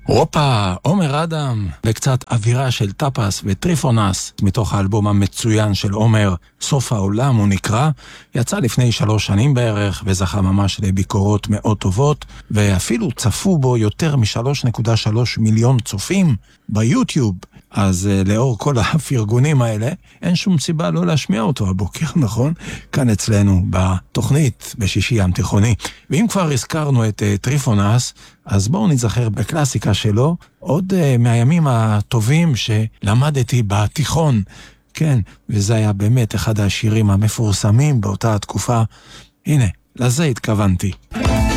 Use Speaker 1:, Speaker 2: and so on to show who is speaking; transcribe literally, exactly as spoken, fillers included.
Speaker 1: הופה, עומר אדם, וקצת אווירה של טאפס וטריפונס, מתוך האלבום המצוין של עומר, סוף העולם הוא נקרא, יצא לפני שלוש שנים בערך, וזכה ממש לביקורות מאוד טובות, ואפילו צפו בו יותר מ-שלוש נקודה שלוש מיליון צופים ביוטיוב. אז uh, לאור כל הפרגונים האלה, אין שום סיבה לא להשמיע אותו הבוקר, נכון? כאן אצלנו בתוכנית בשישי ים תיכוני. ואם כבר הזכרנו את uh, טריפונס, אז בואו נזכר בקלאסיקה שלו, עוד uh, מהימים הטובים שלמדתי בתיכון. כן, וזה היה באמת אחד השירים המפורסמים באותה התקופה. הנה, לזה התכוונתי.